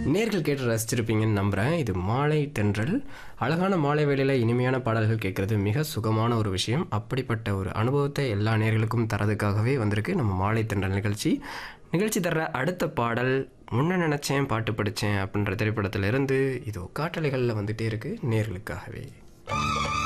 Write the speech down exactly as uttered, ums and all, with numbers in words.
நேர்கள் கேட்டு ரசிச்சிருப்பீங்கன்னு நம்புகிறேன். இது மாலை தென்றல். அழகான மாலை வேளையில் இனிமையான பாடல்கள் கேட்குறது மிக சுகமான ஒரு விஷயம். அப்படிப்பட்ட ஒரு அனுபவத்தை எல்லா நேர்களுக்கும் தரதுக்காகவே வந்திருக்கு நம்ம மாலை தென்றல் நிகழ்ச்சி. நிகழ்ச்சி தர்ற அடுத்த பாடல் முன்ன நினச்சேன் பாட்டு படித்தேன் அப்படின்ற திரைப்படத்திலிருந்து இதோ காட்டலைகளில் வந்துகிட்டே இருக்குது நேர்களுக்காகவே.